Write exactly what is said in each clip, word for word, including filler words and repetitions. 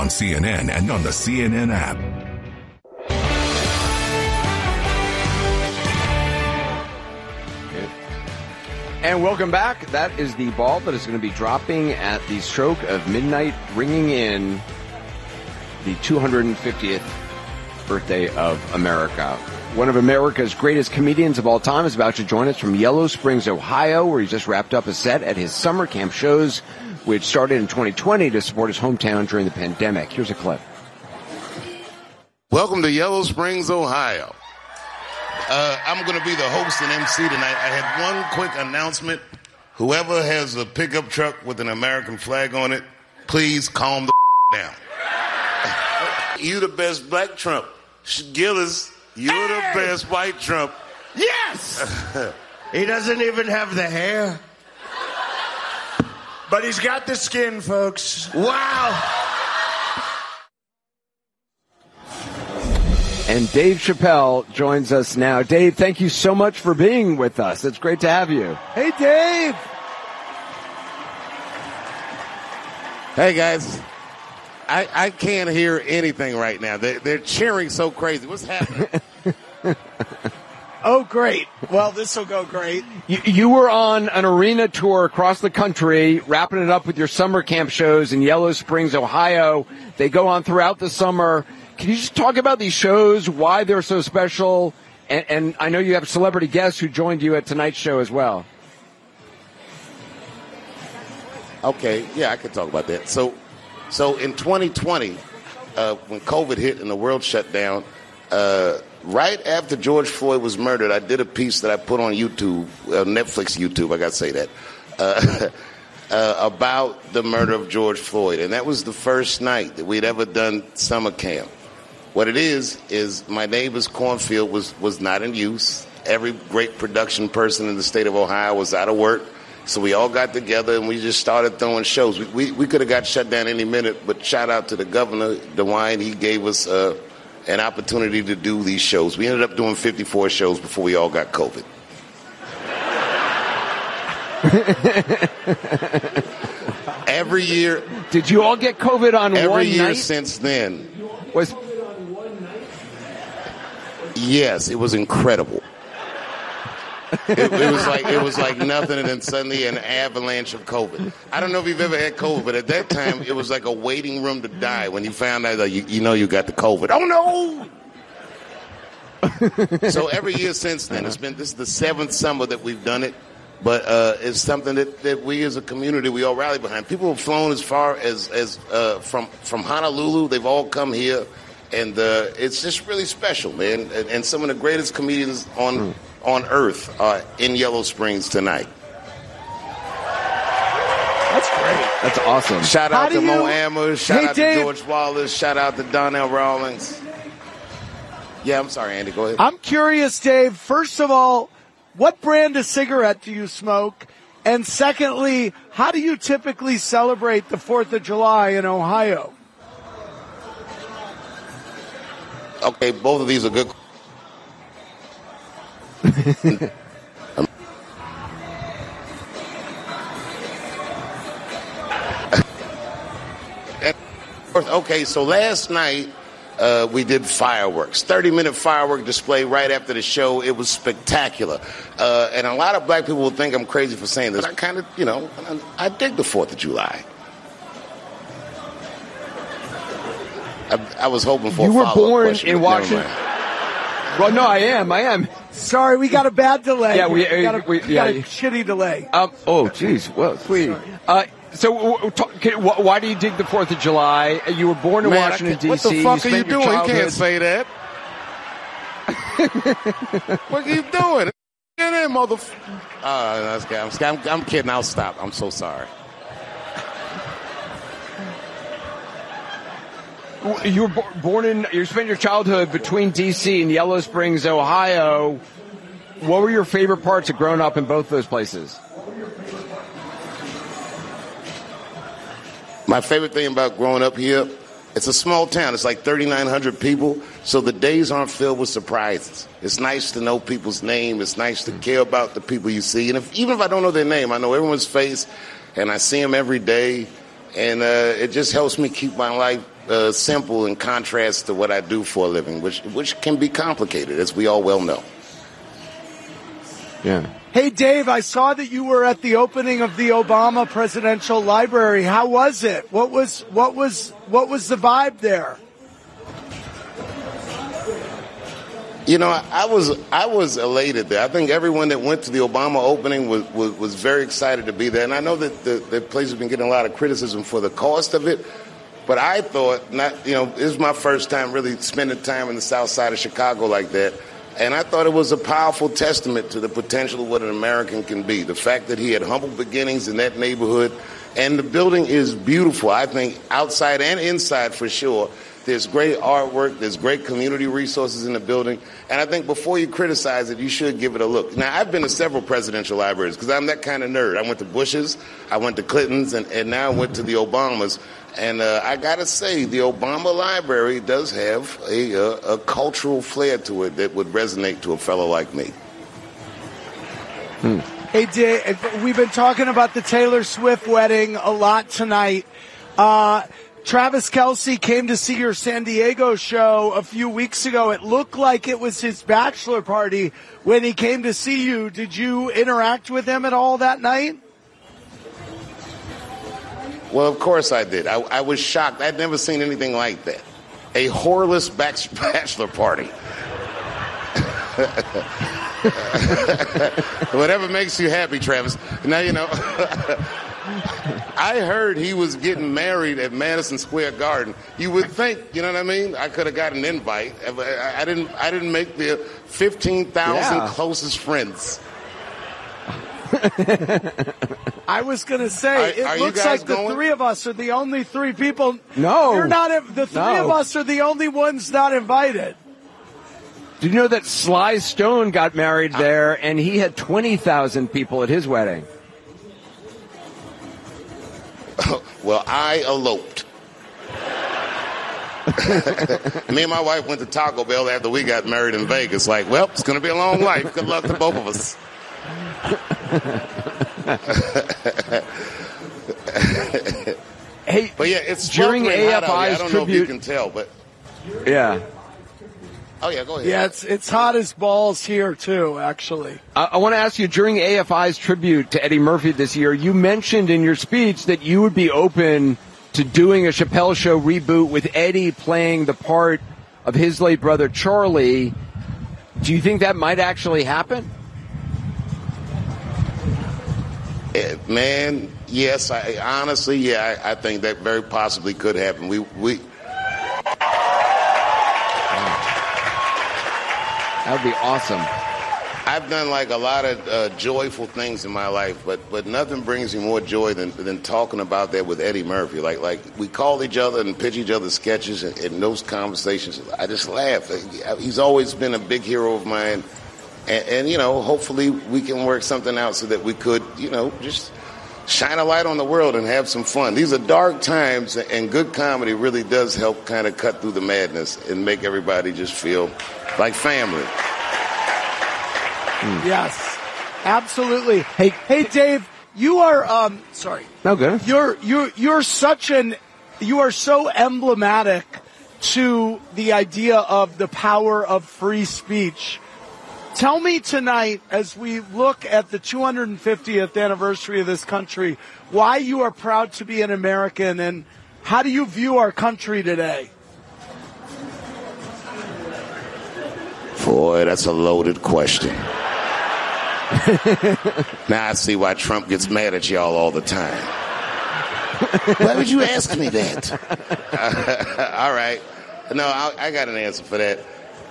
on C N N and on the C N N app. And welcome back. That is the ball that is going to be dropping at the stroke of midnight, ringing in the two hundred fiftieth birthday of America. One of America's greatest comedians of all time is about to join us from Yellow Springs, Ohio, where he just wrapped up a set at his summer camp shows, which started in twenty twenty to support his hometown during the pandemic. Here's a clip. Welcome to Yellow Springs, Ohio. Uh, I'm going to be the host and M C tonight. I had one quick announcement. Whoever has a pickup truck with an American flag on it, please calm the down. You the best black Trump. Gillis, you're hey! the best white Trump. Yes! He doesn't even have the hair. But he's got the skin, folks. Wow! And Dave Chappelle joins us now. Dave, thank you so much for being with us. It's great to have you. Hey, Dave. Hey, guys. I, I can't hear anything right now. They, they're cheering so crazy. What's happening? Oh, great. Well, this will go great. You, you were on an arena tour across the country, wrapping it up with your summer camp shows in Yellow Springs, Ohio. They go on throughout the summer. Can you just talk about these shows, why they're so special? And, and I know you have celebrity guests who joined you at tonight's show as well. Okay, yeah, I can talk about that. So, so in twenty twenty, uh, when COVID hit and the world shut down, uh, right after George Floyd was murdered, I did a piece that I put on YouTube, uh, Netflix YouTube, I got to say that, uh, uh, about the murder of George Floyd. And that was the first night that we'd ever done summer camp. What it is, is my neighbor's cornfield was, was not in use. Every great production person in the state of Ohio was out of work. So we all got together and we just started throwing shows. We we, we could have got shut down any minute, but shout out to the governor, DeWine. He gave us uh, an opportunity to do these shows. We ended up doing fifty-four shows before we all got COVID. Every year. Did you all get COVID on every one year night? Since then. Was Yes, it was incredible. It, it was like it was like nothing, and then suddenly an avalanche of COVID. I don't know if you've ever had COVID, but at that time it was like a waiting room to die when you found out that you, you know you got the COVID. Oh no! So every year since then, it's been this is the seventh summer that we've done it, but uh, it's something that, that we as a community we all rally behind. People have flown as far as as uh, from from Honolulu. They've all come here. And uh, it's just really special, man. And, and some of the greatest comedians on mm. on earth are in Yellow Springs tonight. That's great. That's awesome. Shout How out to you... Mo Amers. Shout hey, out Dave. to George Wallace. Shout out to Donnell Rawlings. Yeah, I'm sorry, Andy. Go ahead. I'm curious, Dave. First of all, what brand of cigarette do you smoke? And secondly, how do you typically celebrate the fourth of July in Ohio? Okay, both of these are good. Okay, so last night uh, we did fireworks, thirty-minute firework display right after the show. It was spectacular. Uh, and a lot of black people will think I'm crazy for saying this. I kind of, you know, I, I dig the fourth of July. I, I was hoping for you a were born question, in Washington. Well, no, I am. I am. Sorry, we got a bad delay. Yeah, we, we got a, we, we yeah. got a shitty delay. Um, oh, jeez. Well, sweet. Uh, so, talk, why do you dig the Fourth of July? You were born in Man, Washington, D C. What the fuck you are you doing? You can't say that. What are you doing? Get in, motherfucker. Uh, I'm, I'm, I'm kidding. I'll stop. I'm so sorry. You were born in, you spent your childhood between D C and Yellow Springs, Ohio. What were your favorite parts of growing up in both those places? My favorite thing about growing up here, it's a small town. It's like thirty-nine hundred people, so the days aren't filled with surprises. It's nice to know people's name. It's nice to care about the people you see. And if, even if I don't know their name, I know everyone's face, and I see them every day. and uh, it just helps me keep my life uh, simple in contrast to what I do for a living, which which can be complicated, as we all well know. Yeah. Hey, Dave, I saw that you were at the opening of the Obama Presidential Library. How was it? What was what was what was the vibe there? You know, I, I was I was elated there. I think everyone that went to the Obama opening was was, was very excited to be there. And I know that the, the place has been getting a lot of criticism for the cost of it, but I thought, not you know, this was my first time really spending time in the South Side of Chicago like that. And I thought it was a powerful testament to the potential of what an American can be. The fact that he had humble beginnings in that neighborhood, and the building is beautiful, I think, outside and inside for sure. There's great artwork, there's great community resources in the building, and I think before you criticize it, you should give it a look. Now, I've been to several presidential libraries because I'm that kind of nerd. I went to Bush's, I went to Clinton's, and, and now I went to the Obamas. And uh, I got to say, the Obama Library does have a, a, a cultural flair to it that would resonate to a fellow like me. Hmm. Hey, Dave, we've been talking about the Taylor Swift wedding a lot tonight. Uh, Travis Kelce came to see your San Diego show a few weeks ago. It looked like it was his bachelor party when he came to see you. Did you interact with him at all that night? Well, of course I did. I, I was shocked. I'd never seen anything like that. A whoreless bachelor party. Whatever makes you happy, Travis. Now, you know, I heard he was getting married at Madison Square Garden. You would think, you know what I mean? I could have got an invite. I, I didn't. I didn't make the fifteen thousand yeah. closest friends. I was going to say, are, it are looks like the going? three of us are the only three people. No. You're not. The three no. of us are the only ones not invited. Did you know that Sly Stone got married there, and he had twenty thousand people at his wedding? Well, I eloped. Me and my wife went to Taco Bell after we got married in Vegas. Like, well, it's going to be a long life. Good luck to both of us. Hey, but yeah, it's during A F I's I don't tribute, know if you can tell, but yeah. Oh yeah, go ahead. Yeah, it's it's hot as balls here too. Actually, I, I want to ask you, during A F I's tribute to Eddie Murphy this year, you mentioned in your speech that you would be open to doing a Chappelle Show reboot with Eddie playing the part of his late brother Charlie. Do you think that might actually happen? Man, yes. I honestly, yeah, I, I think that very possibly could happen. We, we. That would be awesome. I've done like a lot of uh, joyful things in my life, but but nothing brings me more joy than than talking about that with Eddie Murphy. Like like we call each other and pitch each other sketches, and in those conversations, I just laugh. He's always been a big hero of mine. And, and, you know, hopefully we can work something out so that we could, you know, just shine a light on the world and have some fun. These are dark times, and good comedy really does help kind of cut through the madness and make everybody just feel like family. Mm. Yes, absolutely. Hey, hey, Dave, you are, um, sorry. No good. You're, you're, you're such an, you are so emblematic to the idea of the power of free speech. Tell me tonight, as we look at the two hundred fiftieth anniversary of this country, why you are proud to be an American, and how do you view our country today? Boy, that's a loaded question. Now I see why Trump gets mad at y'all all the time. Why would you ask me that? Uh, all right. No, I, I got an answer for that.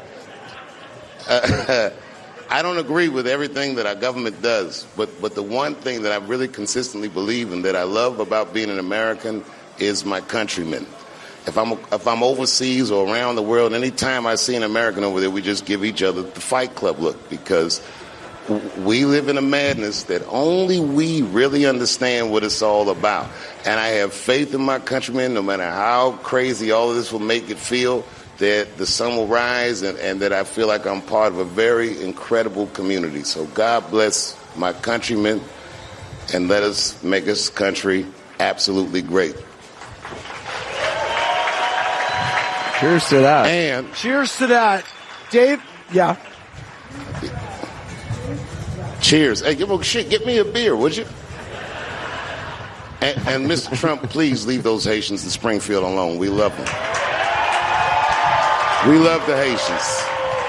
Uh, I don't agree with everything that our government does, but, but the one thing that I really consistently believe in that I love about being an American is my countrymen. If I'm if I'm overseas or around the world, anytime I see an American over there, we just give each other the Fight Club look, because we live in a madness that only we really understand what it's all about. And I have faith in my countrymen, no matter how crazy all of this will make it feel, that the sun will rise, and, and that I feel like I'm part of a very incredible community. So God bless my countrymen, and let us make this country absolutely great. Cheers to that. And Cheers to that. Dave, yeah. cheers. Hey, give, shit, get me a beer, would you? And, and Mister Trump, please leave those Haitians in Springfield alone. We love them. We love the Haitians.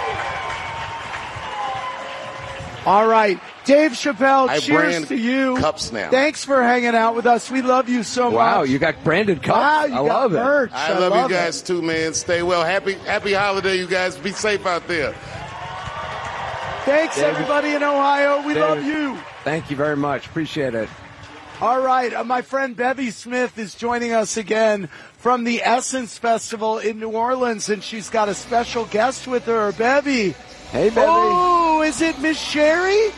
All right. Dave Chappelle, I cheers brand to you. cups now. Thanks for hanging out with us. We love you so Wow, much. you got branded cups. Wow, you I got love it. merch. I, I love, love you guys it. too, man. Stay well. Happy happy holiday, you guys. Be safe out there. Thanks, David. everybody in Ohio. We David. love you. Thank you very much. Appreciate it. All right. Uh, my friend Bevy Smith is joining us again from the Essence Festival in New Orleans, and she's got a special guest with her. Bevy. Hey, Bevy. Oh, is it Miss Sherry?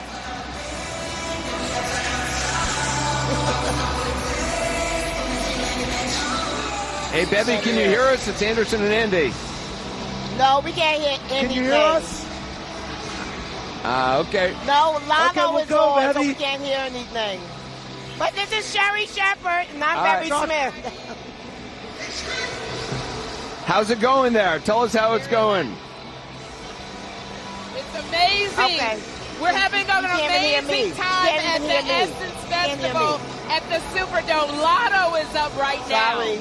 Hey, Bevy, can you hear us? It's Anderson and Andy. No, we can't hear anything. Can you hear us? Uh, okay. No, Lano Okay, we'll is go, on, so Bevy. we can't hear anything. But this is Sherry Shepherd, and I'm All Bevy right. Smith. How's it going there? Tell us how it's going. It's amazing. Okay. We're having an You can't even hear amazing me. time You can't at even the hear me. Essence You can't hear Festival me. at the Superdome. Lotto is up right now. Sorry.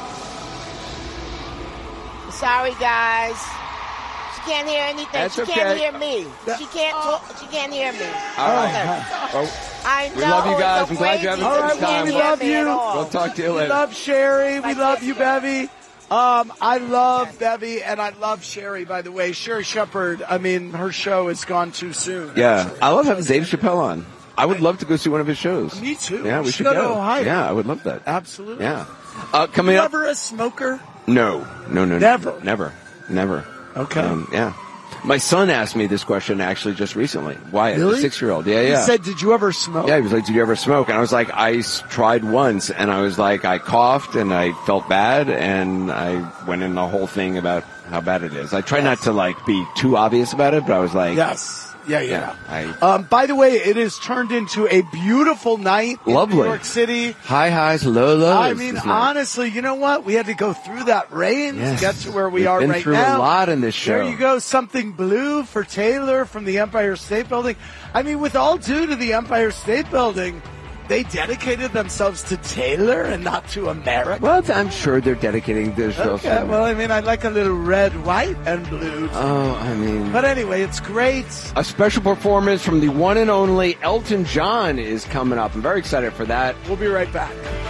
Sorry, guys. She can't hear anything. That's she okay. can't hear me. She can't talk. She can't hear me. All right. Okay. Oh, I know. We love you it's guys. so I'm glad crazy. you're having a All good right, well, time. we Can't hear love me you. at all. we'll talk to you We later. love Sherry. We Like love this. you, Bevy. Um, I love Bevy, and I love Sherry, by the way. Sherry Shepherd, I mean, her show has gone too soon. Yeah, I love having Dave Chappelle on. I would love to go see one of his shows. Me too. Yeah, we Should should go go. to Ohio. Yeah, I would love that. Absolutely. Yeah. Uh, coming You up. ever a smoker? No, no, no, Never? never, never. Okay. Um, yeah. My son asked me this question actually just recently. Wyatt, Really? the six-year-old. Yeah, He yeah. said, did you ever smoke? Yeah, he was like, "Did you ever smoke?" And I was like, "I s- tried once," and I was like, I coughed and I felt bad, and I went in the whole thing about how bad it is. I try not to like be too obvious about it, but I was like, Yes. Yeah, yeah. yeah, I, Um, by the way, it has turned into a beautiful night in Lovely. New York City. high highs, low lows. I mean, this night. honestly, you know what? We had to go through that rain Yes. to get to where we We've are been right through now. a lot in this show. There you go. Something blue for Taylor from the Empire State Building. I mean, with all due to the Empire State Building, they dedicated themselves to Taylor and not to America. Well, I'm sure they're dedicating themselves. Okay, to well, I mean, I like a little red, white, and blue. oh, I mean, But anyway, it's great. a special performance from the one and only Elton John is coming up. I'm very excited for that. We'll be right back.